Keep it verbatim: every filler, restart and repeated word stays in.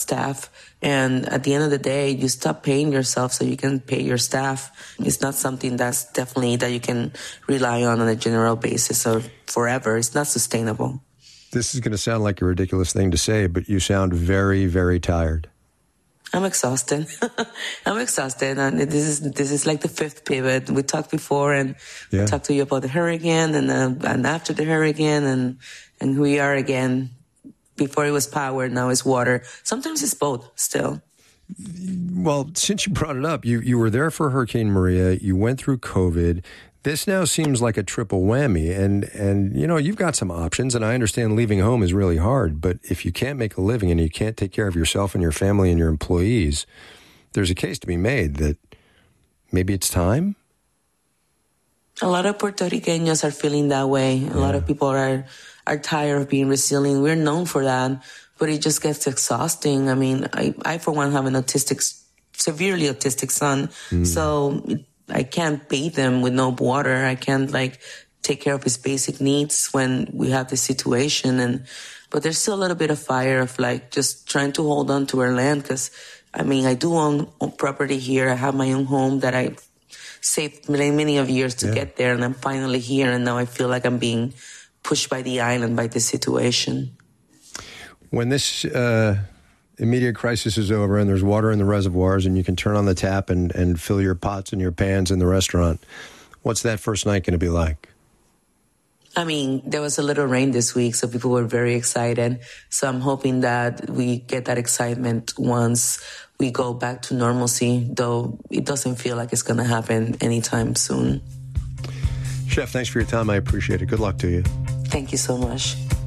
staff. And at the end of the day, you stop paying yourself so you can pay your staff. It's not something that's definitely that you can rely on on a general basis or forever. It's not sustainable. This is going to sound like a ridiculous thing to say, but you sound very, very tired. I'm exhausted. I'm exhausted. And this is this is like the fifth pivot. We talked before, and yeah. we talked to you about the hurricane, and uh, and after the hurricane, and and who we are again. Before it was power, now it's water. Sometimes it's both still. Well, since you brought it up, you, you were there for Hurricane Maria. You went through COVID. This now seems like a triple whammy. And, and, you know, you've got some options, and I understand leaving home is really hard. But if you can't make a living and you can't take care of yourself and your family and your employees, there's a case to be made that maybe it's time? A lot of Puerto Ricanos are feeling that way. A yeah. lot of people are... are tired of being resilient. We're known for that, but it just gets exhausting. I mean, I, I for one, have an autistic, severely autistic son, mm. so I can't bathe him with no water. I can't, like, take care of his basic needs when we have this situation. And but there's still a little bit of fire of, like, just trying to hold on to our land because, I mean, I do own, own property here. I have my own home that I saved many, many of years to yeah. get there, and I'm finally here, and now I feel like I'm being pushed by the island, by the situation. When this uh, immediate crisis is over and there's water in the reservoirs and you can turn on the tap and, and fill your pots and your pans in the restaurant, what's that first night going to be like? I mean, there was a little rain this week, so people were very excited. So I'm hoping that we get that excitement once we go back to normalcy, though it doesn't feel like it's going to happen anytime soon. Chef, thanks for your time. I appreciate it. Good luck to you. Thank you so much.